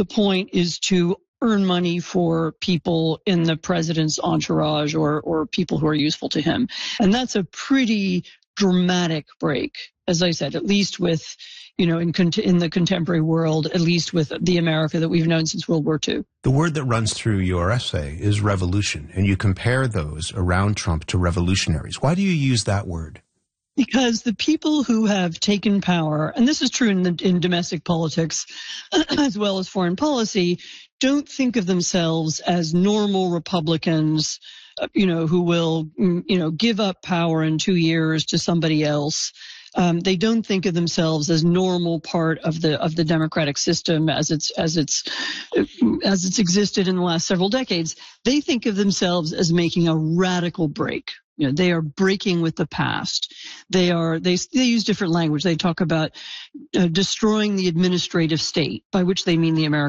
the point is to earn money for people in the president's entourage or people who are useful to him. And that's a pretty dramatic break, as I said, at least with, in the contemporary world, at least with the America that we've known since World War II. The word that runs through your essay is revolution, and you compare those around Trump to revolutionaries. Why do you use that word? Because the people who have taken power, and this is true in domestic politics as well as foreign policy, don't think of themselves as normal Republicans, who will, give up power in 2 years to somebody else. They don't think of themselves as normal part of the democratic system as it's existed in the last several decades. They think of themselves as making a radical break. They are breaking with the past. They use different language. They talk about destroying the administrative state, by which they mean the American